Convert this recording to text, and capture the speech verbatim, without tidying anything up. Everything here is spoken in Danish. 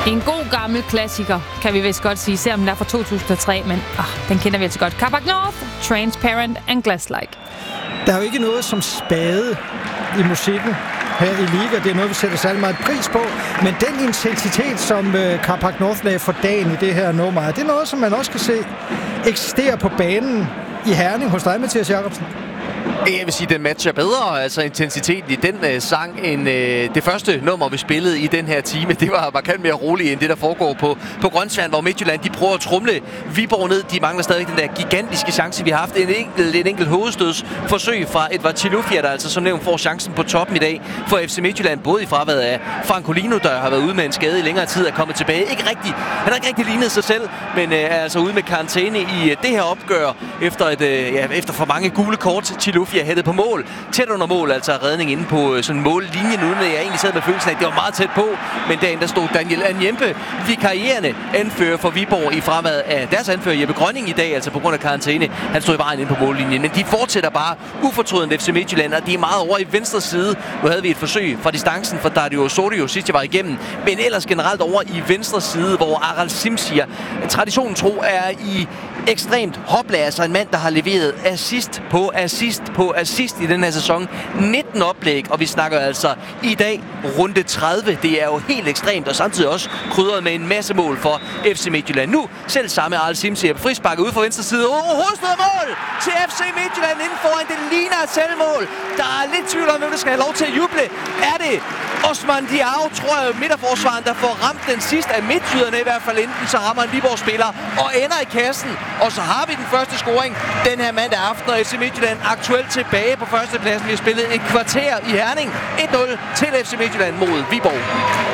En god gammel klassiker, kan vi vist godt sige, selvom den er fra to tusind og tre, men oh, den kender vi altså godt. Carpark North, Transparent and Glass-like. Der er jo ikke noget som spade i musikken her i Liga. Det er noget, vi sætter særlig meget pris på. Men den intensitet, som uh, Carpark North lagde for dagen i det her nummer, er det noget, som man også kan se eksistere på banen i Herning hos dig, Mathias Jacobsen? Jeg vil sige, at den matcher bedre, altså intensiteten i den øh, sang, end øh, det første nummer, vi spillede i den her time. Det var markant mere roligt, end det, der foregår på, på Grønsværn, hvor Midtjylland, de prøver at trumle Viborg ned. De mangler stadig den der gigantiske chance. Vi har haft en enkelt, en enkelt hovedstødsforsøg fra Edvard Chilufya, der altså som nævnt får chancen på toppen i dag for F C Midtjylland, både i fraværet af Francolino, der har været ude med en skade i længere tid, er kommet tilbage. Ikke rigtig, han har ikke rigtig lignet sig selv, men øh, er altså ude med karantæne i øh, det her opgør, efter, et, øh, ja, efter for mange gule kort til Chilufya hættet på mål. Tæt under mål, altså redning inde på sådan mållinjen, uden at jeg egentlig sad med følelsen af, at det var meget tæt på. Men derinde der stod Daniel Anjempe, vikarierende anfører for Viborg i fraværet af deres anfører Jeppe Grønning i dag, altså på grund af karantæne. Han stod i vejen inde på mållinjen, men de fortsætter bare ufortrødent F C Midtjylland, og de er meget over i venstre side. Nu havde vi et forsøg fra distancen fra Dario Osorio sidst jeg var igennem, men ellers generelt over i venstre side, hvor Aral Simsier, traditionen tro, er i ekstremt hopla, altså en mand, der har leveret assist på assist på assist i den her sæson. nitten oplæg, og vi snakker altså i dag runde tredive. Det er jo helt ekstremt, og samtidig også krydret med en masse mål for F C Midtjylland. Nu selv samme Aral Simsier på frisparket ude fra venstre side. Oh, hovedstød mål til F C Midtjylland inden foran. Det ligner et selvmål. Der er lidt tvivl om, hvem der skal have lov til at juble. Er det Osman Diao, tror jeg, midterforsvaren, der får ramt den sidste af midtjyderne i hvert fald, enten så rammer en Viborg-spiller og ender i kassen. Og så har vi den første scoring den her mandag aften, og F C Midtjylland aktuelt tilbage på førstepladsen. Vi har spillet et kvarter i Herning. et nul til F C Midtjylland mod Viborg.